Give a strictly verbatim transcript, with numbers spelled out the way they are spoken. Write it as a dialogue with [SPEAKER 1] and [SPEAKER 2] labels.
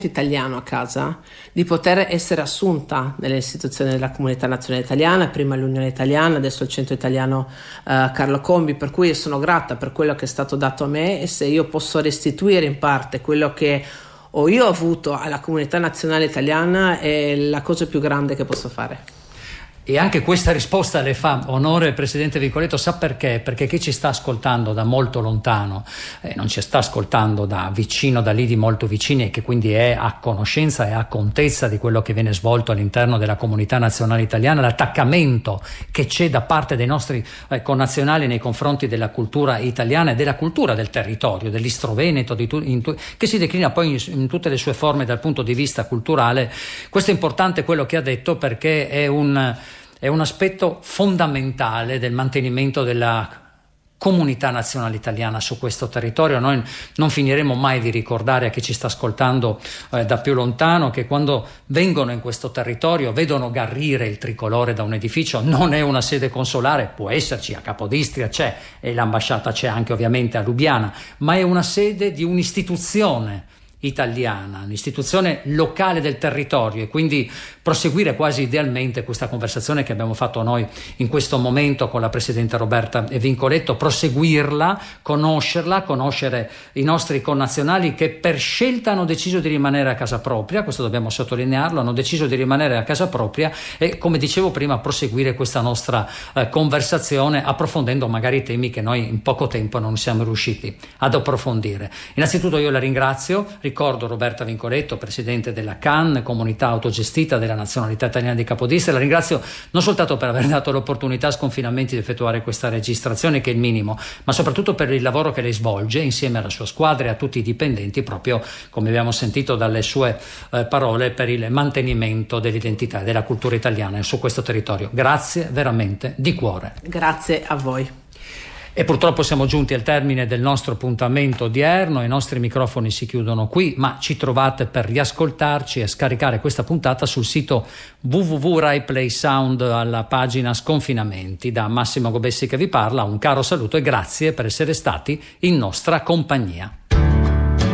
[SPEAKER 1] italiano a casa, di poter essere assunta nelle istituzioni della comunità nazionale italiana, prima l'Unione Italiana, adesso il Centro Italiano uh, Carlo Combi, per cui io sono grata per quello che è stato dato a me, e se io posso restituire in parte quello che ho io avuto alla comunità nazionale italiana è la cosa più grande che posso fare.
[SPEAKER 2] E anche questa risposta le fa onore, Presidente Vincoletto. Sa perché? Perché chi ci sta ascoltando da molto lontano, eh, non ci sta ascoltando da vicino, da lidi molto vicini, e che quindi è a conoscenza e a contezza di quello che viene svolto all'interno della comunità nazionale italiana, l'attaccamento che c'è da parte dei nostri eh, connazionali nei confronti della cultura italiana e della cultura del territorio, dell'Istro-Veneto, di tu, in tu, che si declina poi in, in tutte le sue forme dal punto di vista culturale. Questo è importante quello che ha detto, perché è un È un aspetto fondamentale del mantenimento della comunità nazionale italiana su questo territorio. Noi non finiremo mai di ricordare a chi ci sta ascoltando eh, da più lontano che quando vengono in questo territorio vedono garrire il tricolore da un edificio. Non è una sede consolare, può esserci, a Capodistria c'è, e l'ambasciata c'è anche ovviamente a Lubiana, ma è una sede di un'istituzione italiana, un'istituzione locale del territorio, e quindi proseguire quasi idealmente questa conversazione che abbiamo fatto noi in questo momento con la Presidente Roberta Vincoletto, proseguirla, conoscerla, conoscere i nostri connazionali che per scelta hanno deciso di rimanere a casa propria, questo dobbiamo sottolinearlo, hanno deciso di rimanere a casa propria, e come dicevo prima proseguire questa nostra eh, conversazione approfondendo magari temi che noi in poco tempo non siamo riusciti ad approfondire. Innanzitutto io la ringrazio. Ricordo Roberta Vincoletto, Presidente della C A N, Comunità Autogestita della Nazionalità Italiana di Capodistria. La ringrazio non soltanto per aver dato l'opportunità a Sconfinamenti di effettuare questa registrazione, che è il minimo, ma soprattutto per il lavoro che lei svolge insieme alla sua squadra e a tutti i dipendenti, proprio come abbiamo sentito dalle sue eh, parole, per il mantenimento dell'identità e della cultura italiana su questo territorio. Grazie veramente di cuore.
[SPEAKER 1] Grazie a voi.
[SPEAKER 2] E purtroppo siamo giunti al termine del nostro appuntamento odierno. I nostri microfoni si chiudono qui, ma ci trovate per riascoltarci e scaricare questa puntata sul sito w w w punto rai play sound alla pagina Sconfinamenti. Da Massimo Gobessi che vi parla, un caro saluto e grazie per essere stati in nostra compagnia.